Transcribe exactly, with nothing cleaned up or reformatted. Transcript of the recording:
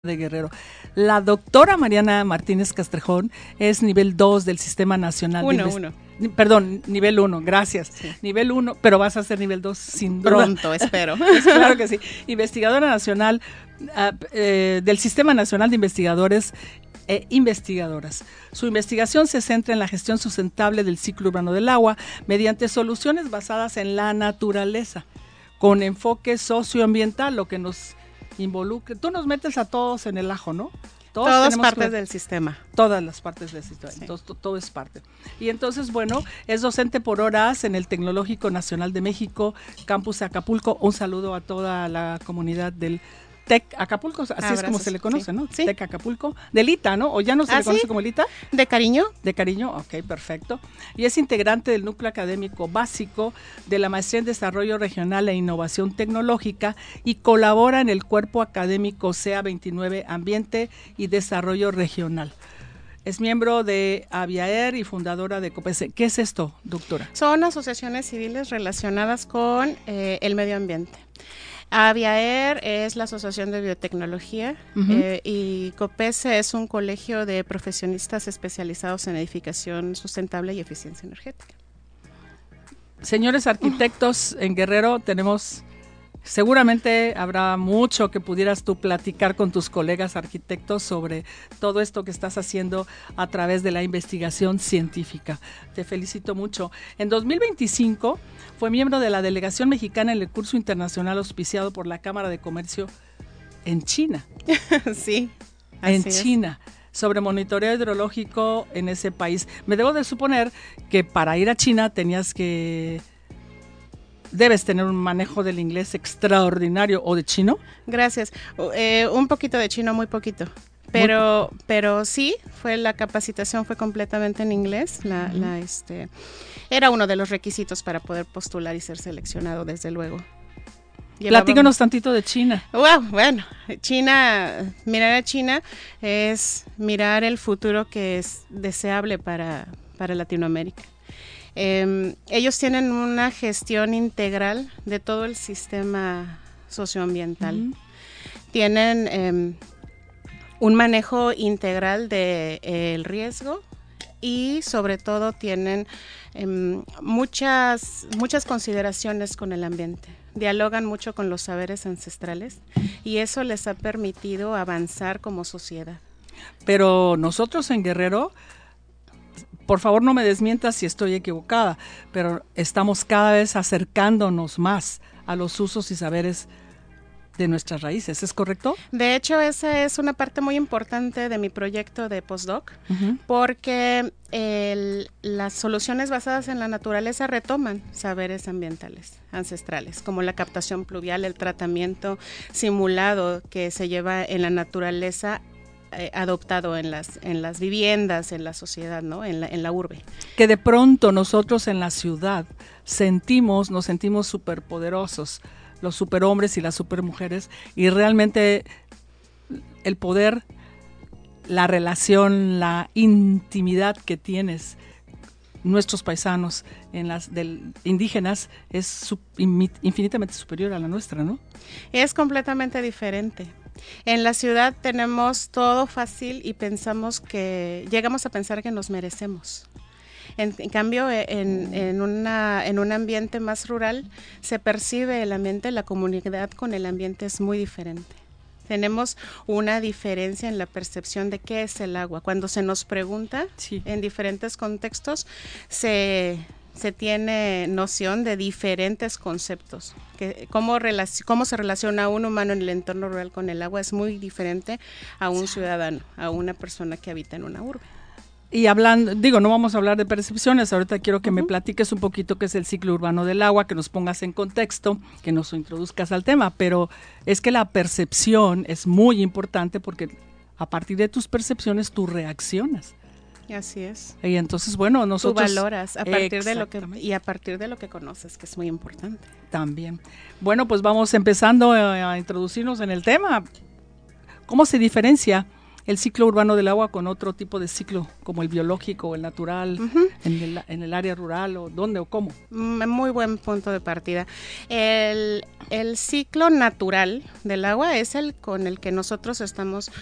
de Guerrero. La doctora Mariana Martínez Castrejón es nivel dos del Sistema Nacional uno, de uno. Perdón, nivel uno, gracias. Sí. Nivel uno, pero vas a ser nivel dos sin duda. Pronto, espero. Claro que sí. Investigadora nacional uh, eh, del Sistema Nacional de Investigadores e Investigadoras. Su investigación se centra en la gestión sustentable del ciclo urbano del agua mediante soluciones basadas en la naturaleza, con enfoque socioambiental, lo que nos involucra. Tú nos metes a todos en el ajo, ¿no? Todos Todas partes que, del sistema. Todas las partes del sistema, sí. Entonces, to, todo es parte. Y entonces, bueno, es docente por horas en el Tecnológico Nacional de México, Campus Acapulco. Un saludo a toda la comunidad del TEC Acapulco, así Abrazos, es como se le conoce, sí. ¿no? Sí. TEC Acapulco. Del I T A, ¿no? ¿O ya no se ¿Ah, le conoce sí? como el I T A? De cariño. De cariño, ok, perfecto. Y es integrante del núcleo académico básico de la Maestría en Desarrollo Regional e Innovación Tecnológica y colabora en el cuerpo académico C A veintinueve Ambiente y Desarrollo Regional. Es miembro de Aviaer y fundadora de COPESE. ¿Qué es esto, doctora? Son asociaciones civiles relacionadas con eh, el medio ambiente. Aviaer es la Asociación de Biotecnología uh-huh. eh, y COPESE es un colegio de profesionistas especializados en edificación sustentable y eficiencia energética. Señores arquitectos, en Guerrero tenemos, seguramente habrá mucho que pudieras tú platicar con tus colegas arquitectos sobre todo esto que estás haciendo a través de la investigación científica. Te felicito mucho. En dos mil veinticinco fue miembro de la delegación mexicana en el curso internacional auspiciado por la Cámara de Comercio en China. Sí, así en China, es. Sobre monitoreo hidrológico en ese país. Me debo de suponer que para ir a China tenías que... Debes tener un manejo del inglés extraordinario, ¿o de chino? Gracias. Eh, un poquito de chino, muy poquito. Pero, muy... pero sí, fue la capacitación fue completamente en inglés. La, uh-huh. la, este, era uno de los requisitos para poder postular y ser seleccionado, desde luego. Llevaba... Platícanos tantito de China. Wow, bueno, China, mirar a China es mirar el futuro que es deseable para, para Latinoamérica. Eh, ellos tienen una gestión integral de todo el sistema socioambiental. Uh-huh. Tienen eh, un manejo integral del de, riesgo y sobre todo tienen eh, muchas, muchas consideraciones con el ambiente. Dialogan mucho con los saberes ancestrales y eso les ha permitido avanzar como sociedad. Pero nosotros en Guerrero, por favor no me desmientas si estoy equivocada, pero estamos cada vez acercándonos más a los usos y saberes de nuestras raíces, ¿es correcto? De hecho, esa es una parte muy importante de mi proyecto de postdoc, uh-huh. porque el, las soluciones basadas en la naturaleza retoman saberes ambientales, ancestrales, como la captación pluvial, el tratamiento simulado que se lleva en la naturaleza, Eh, adoptado en las en las viviendas, en la sociedad, ¿no? En la, en la urbe. Que de pronto nosotros en la ciudad sentimos, nos sentimos superpoderosos, los superhombres y las supermujeres, y realmente el poder, la relación, la intimidad que tienes nuestros paisanos en las del indígenas es sub, infinitamente superior a la nuestra, ¿no? Es completamente diferente. En la ciudad tenemos todo fácil y pensamos que, llegamos a pensar que nos merecemos. En, en cambio, en, en, una, en un ambiente más rural se percibe el ambiente, la comunidad con el ambiente es muy diferente. Tenemos una diferencia en la percepción de qué es el agua. Cuando se nos pregunta, sí. en diferentes contextos, se... se tiene noción de diferentes conceptos, que cómo, relac- cómo se relaciona un humano en el entorno rural con el agua es muy diferente a un ciudadano, a una persona que habita en una urbe. Y hablando, digo, no vamos a hablar de percepciones, ahorita quiero que uh-huh. me platiques un poquito qué es el ciclo urbano del agua, que nos pongas en contexto, que nos introduzcas al tema, pero es que la percepción es muy importante porque a partir de tus percepciones tú reaccionas. Así es. Y entonces, bueno, nosotros... Tú valoras a partir de lo que y a partir de lo que conoces, que es muy importante. También. Bueno, pues vamos empezando a, a introducirnos en el tema. ¿Cómo se diferencia el ciclo urbano del agua con otro tipo de ciclo, como el biológico o el natural, uh-huh. en, el, en el área rural, o dónde o cómo? Muy buen punto de partida. El, el ciclo natural del agua es el con el que nosotros estamos